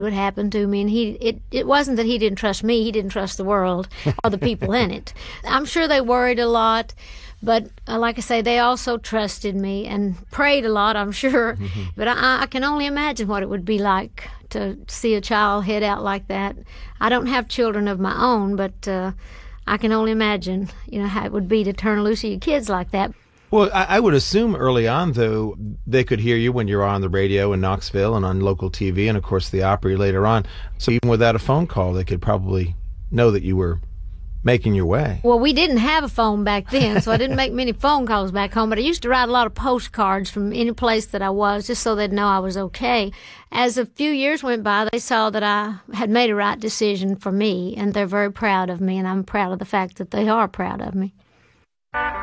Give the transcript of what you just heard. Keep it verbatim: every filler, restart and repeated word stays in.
would happen to me, and he it, it wasn't that he didn't trust me, he didn't trust the world or the people in it. I'm sure they worried a lot, but uh, like I say, they also trusted me and prayed a lot, I'm sure. Mm-hmm. But I, I can only imagine what it would be like to see a child head out like that. I don't have children of my own, but uh, I can only imagine, you know, how it would be to turn loose of your kids like that. Well, I, I would assume early on, though, they could hear you when you were on the radio in Knoxville and on local T V, and, of course, the Opry later on. So even without a phone call, they could probably know that you were making your way. Well, we didn't have a phone back then, so I didn't make many phone calls back home, but I used to write a lot of postcards from any place that I was, just so they'd know I was okay. As a few years went by, they saw that I had made a right decision for me, and they're very proud of me, and I'm proud of the fact that they are proud of me.